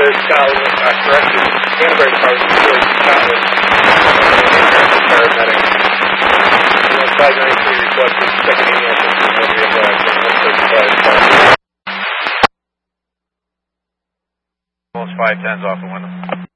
Scotland, correction, Canterbury Department of Security, Scotland, paramedic. 593 requested second ambulance from the vehicle accident, 135. Almost 510s off the window.